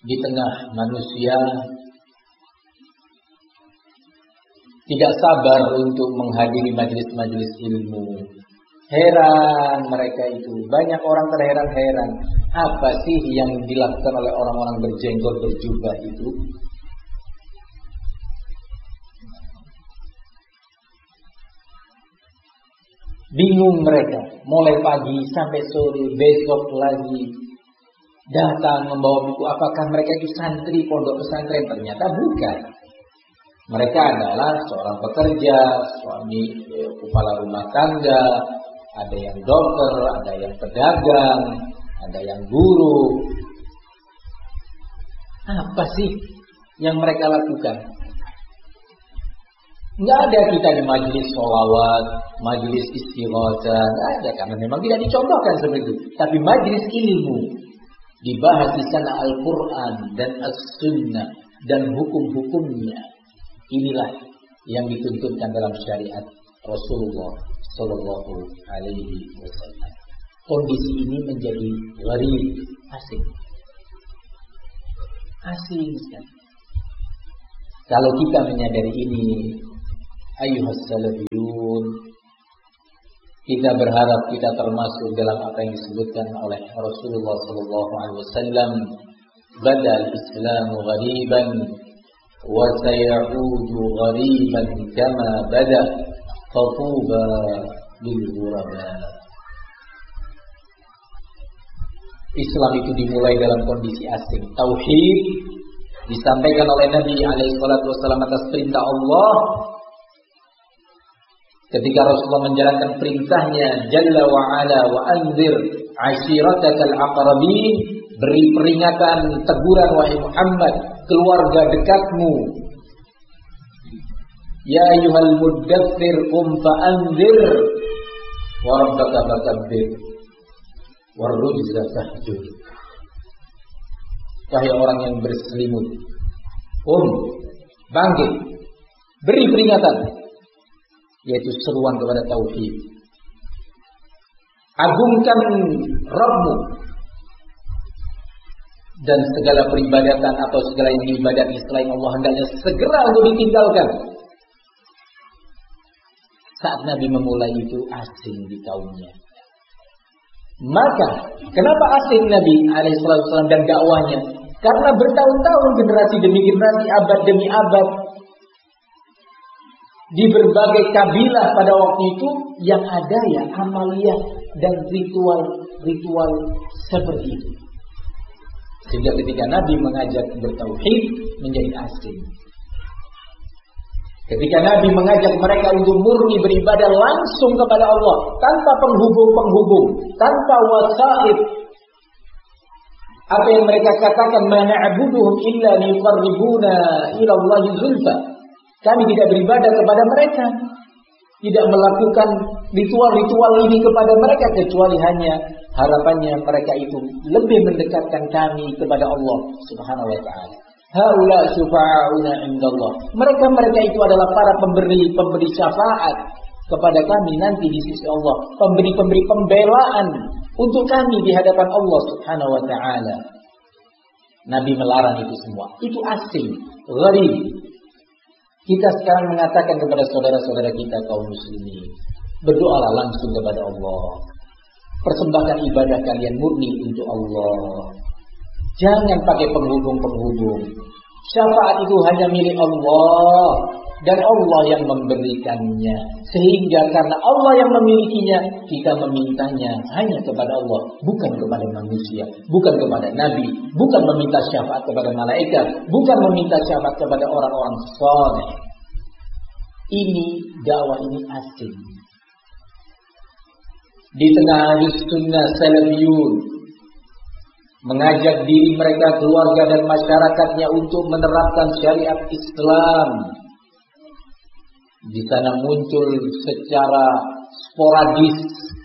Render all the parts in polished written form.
di tengah manusia tidak sabar untuk menghadiri majelis-majelis ilmu. Heran mereka itu. Banyak orang terheran-heran. Apa sih yang dilakukan oleh orang-orang berjenggot berjubah itu? Bingung mereka. Mulai pagi sampai sore, besok lagi datang membawa buku. Apakah mereka itu santri pondok pesantren? Ternyata bukan. Mereka adalah seorang pekerja, suami, kepala rumah tangga, ada yang dokter, ada yang pedagang, ada yang guru. Apa sih yang mereka lakukan? Nggak ada kita di majelis sholawat, majelis istighatsah, nggak ada, karena memang tidak dicontohkan seperti itu. Tapi majelis ilmu dibahas di sana Al-Quran dan As-Sunnah dan hukum-hukumnya. Inilah yang dituntunkan dalam syariat Rasulullah Sallallahu Alaihi Wasallam. Kondisi ini menjadi gharib, asing sekali. Kalau kita menyadari ini, ayuhas salafiyun, kita berharap kita termasuk dalam apa yang disebutkan oleh Rasulullah Sallallahu Alaihi Wasallam. Badal Islamu ghariban wa sayaudu ghariban kama bada. Fatuba lil ghuraba. Islam itu dimulai dalam kondisi asing. Tauhid disampaikan oleh Nabi alaihi salatu wasallam atas perintah Allah. Ketika Rasulullah menjalankan perintahnya, Jalla wa ala wa anzir ashiratakal aqrabin, beri peringatan, teguran wahai Muhammad, keluarga dekatmu. Ya ayyuhal muddaththir qum fa'anzir wa rabbaka fakabbir warrujza fahjur. Wahai orang yang berselimut, bangkit, beri peringatan, yaitu seruan kepada tauhid. Agungkan Rabbmu, dan segala peribadatan atau segala yang diibadati selain Allah hendaknya segera untuk ditinggalkan. Saat Nabi memulai itu asing di kaumnya. Maka kenapa asing Nabi alaihissalam dan dakwahnya? Karena bertahun-tahun, generasi demi generasi, abad demi abad, di berbagai kabilah pada waktu itu yang ada ya amaliyah dan ritual seperti itu. Sehingga ketika Nabi mengajak bertauhid menjadi asing. Ketika Nabi mengajak mereka untuk murni beribadah langsung kepada Allah, tanpa penghubung-penghubung, tanpa wasaid. Apa yang mereka katakan, ma na'buduhum illa liqarribuna ila Allahi zulfa. Kami tidak beribadah kepada mereka, tidak melakukan ritual-ritual ini kepada mereka, kecuali hanya harapannya mereka itu lebih mendekatkan kami kepada Allah Subhanahu wa taala. Haula syufa'una indallah. Mereka itu adalah para pemberi syafaat kepada kami nanti di sisi Allah, pemberi pembelaan untuk kami di hadapan Allah Subhanahu wa taala. Nabi melarang itu semua. Itu asing, gharib. Kita sekarang mengatakan kepada saudara-saudara kita kaum muslimin, berdoalah langsung kepada Allah. Persembahkan ibadah kalian murni untuk Allah. Jangan pakai penghubung-penghubung. Syafaat itu hanya milik Allah dan Allah yang memberikannya. Sehingga karena Allah yang memilikinya, kita memintanya hanya kepada Allah, bukan kepada manusia, bukan kepada nabi, bukan meminta syafaat kepada malaikat, bukan meminta syafaat kepada orang-orang saleh. Ini dakwah ini asing. Di tengah Ahlus Sunnah Salafiyun mengajak diri mereka, keluarga dan masyarakatnya untuk menerapkan syariat Islam. Di sana muncul secara sporadis,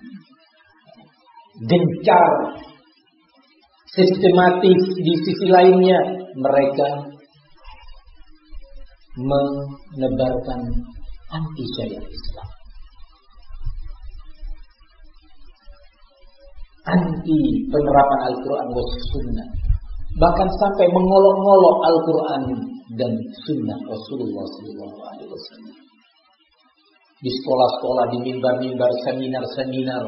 gencar, sistematis. Di sisi lainnya mereka menebarkan anti syariat Islam, anti penerapan Al-Quran dan Sunnah, bahkan sampai mengolok-ngolok Al-Quran dan Sunnah Rasulullah SAW. Di sekolah-sekolah, di mimbar-mimbar, seminar-seminar,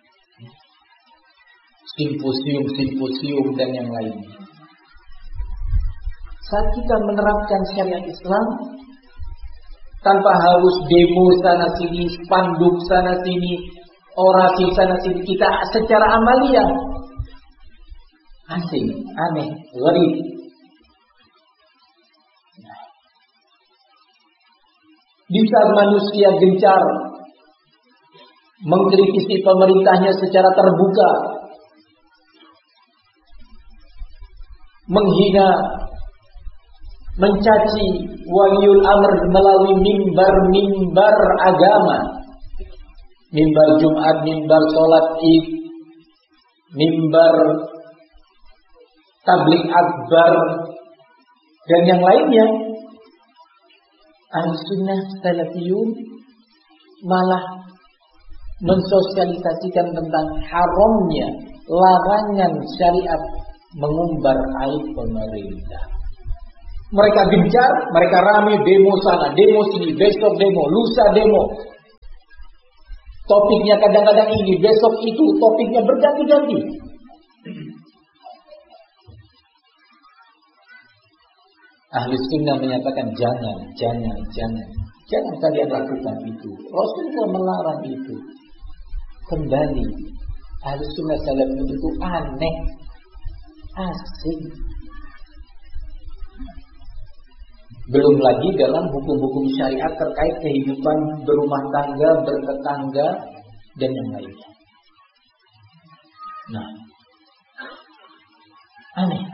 simposium-simposium dan yang lainnya. Saat kita menerapkan syariat Islam tanpa harus demo sana sini, spanduk sana sini, orasi sana sini, kita secara amalia asing, aneh, gharib. Di saat manusia gencar mengkritisi pemerintahnya secara terbuka, menghina, mencaci waliul amr melalui mimbar-mimbar agama, mimbar Jumat, mimbar sholat Id, mimbar tabligh akbar dan yang lainnya, Ahlussunnah Salafiyun malah mensosialisasikan tentang haramnya larangan syariat mengumbar aib pemerintah. Mereka gencar, mereka rame demo sana, demo sini, besok demo, lusa demo. Topiknya kadang-kadang ini, besok itu, topiknya berganti-ganti. Ahli sunnah menyatakan jangan kalian lakukan itu. Rasulullah melarang itu. Kembali, ahli sunnah salafiyun itu aneh, asing. Belum lagi dalam hukum-hukum syariat terkait kehidupan berumah tangga, bertetangga, dan yang lainnya. Nah, aneh.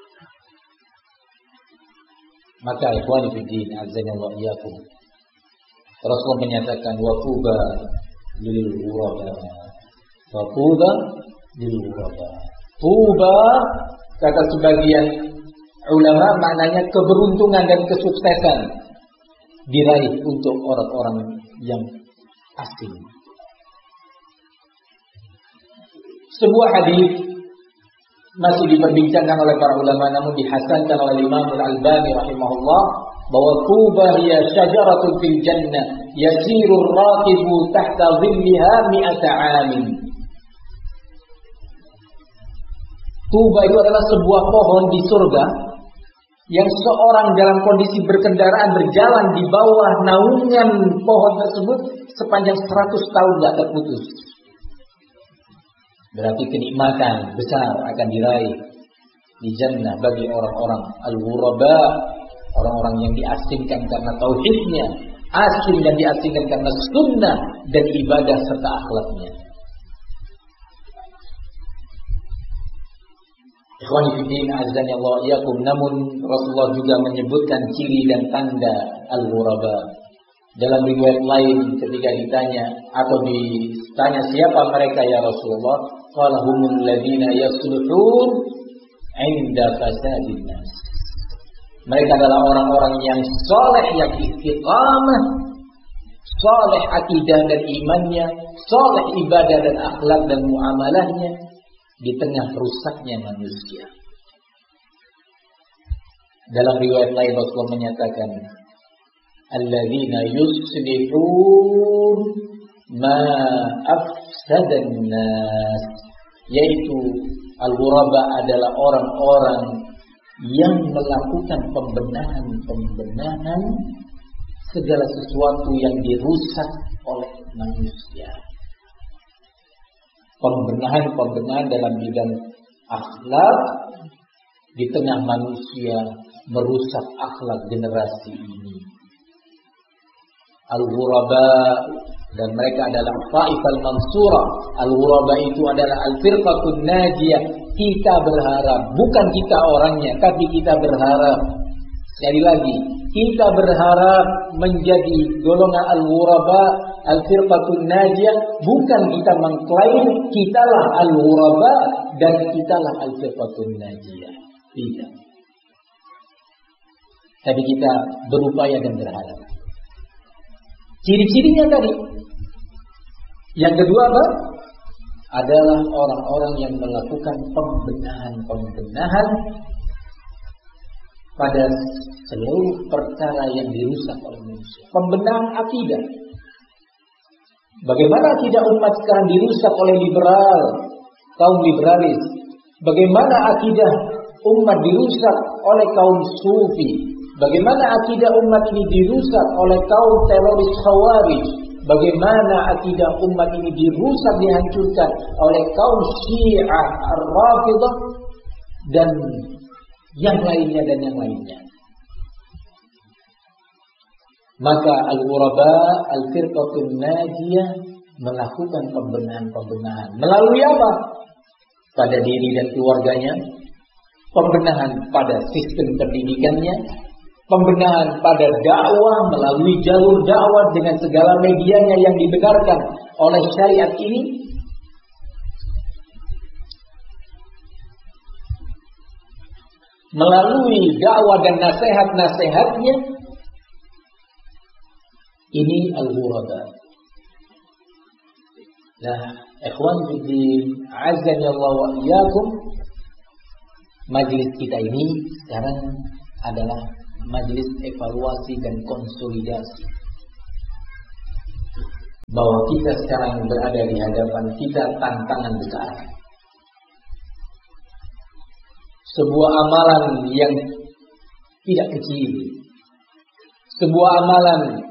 Maka ikhwani fiddin, azanallahu iyyakum, Rasulullah menyatakan waquba lil ghuraba. Waquba lil ghuraba. Tuba, kata sebagian ulama, maknanya keberuntungan dan kesuksesan diraih untuk orang-orang yang asing. Sebuah hadis masih diperbincangkan oleh para ulama, namun dihasankan oleh Imam Al-Albani rahimahullah, bahwa tuba hiya syajaratun fil jannah yasiru ar-raqibu tahta dhilliha mi'ata 'amin. Tuba itu adalah sebuah pohon di surga yang seorang dalam kondisi berkendaraan berjalan di bawah naungan pohon tersebut sepanjang 100 tahun tidak terputus. Berarti kenikmatan besar akan diraih di jannah bagi orang-orang al-ghuraba, orang-orang yang diasingkan karena tauhidnya, asing dan diasingkan karena sunnah dan ibadah serta akhlaknya. Ikhwani fiddin, azani Allah iyakum. Namun Rasulullah juga menyebutkan ciri dan tanda al-ghuraba. Dalam riwayat lain ketika ditanya atau ditanya siapa mereka ya Rasulullah, qala humul ladzina yasluhun 'inda fasadin nas. Mereka adalah orang-orang yang saleh, yang istiqamah, saleh akidah dan imannya, saleh ibadah dan akhlak dan muamalahnya di tengah rusaknya manusia. Dalam riwayat lain Rasulullah menyatakan alladzina yuslihun ma afsadan nas, yaitu al-ghuraba adalah orang-orang yang melakukan pembenahan segala sesuatu yang dirusak oleh manusia. Pembenahan dalam bidang akhlak di tengah manusia merusak akhlak generasi ini. Al-ghuraba, dan mereka adalah Taifal Mansurah. Al-ghuraba itu adalah al-firqatun najiyah. Kita berharap, bukan kita orangnya, tapi kita berharap. Sekali lagi, kita berharap menjadi golongan al-ghuraba, al-firqatun najiyah. Bukan kita mengklaim kitalah al-ghuraba dan kitalah al-firqatun najiyah. Tidak. Tapi kita berupaya dan berharap. Ciri-cirinya tadi. Yang kedua apa? Adalah orang-orang yang melakukan pembenahan pada seluruh perkara yang dirusak oleh manusia. Pembenahan akidah. Bagaimana akidah umat sekarang dirusak oleh liberal, kaum liberalis. Bagaimana akidah umat dirusak oleh kaum sufi. Bagaimana akidah umat ini dirusak oleh kaum teroris Khawarij. Bagaimana akidah umat ini dirusak, dihancurkan oleh kaum Syiah, Ar-Rafidah, dan yang lainnya. Maka Al-Ghuraba, Al-Firqatun Najiyah melakukan pembenahan. Melalui apa? Pada diri dan keluarganya, pembenahan pada sistem pendidikannya, pembenahan pada dakwah melalui jalur dakwah dengan segala medianya yang dibenarkan oleh syariat ini. Melalui dakwah dan nasihat-nasihatnya. Ini Al-Ghuraba. Nah, ikhwan fiddin, azza Allah wa iyyakum. Majelis kita ini sekarang adalah majelis evaluasi dan konsolidasi. Bahwa kita sekarang berada di hadapan kita tantangan besar. Sebuah amalan yang tidak kecil. Sebuah amalan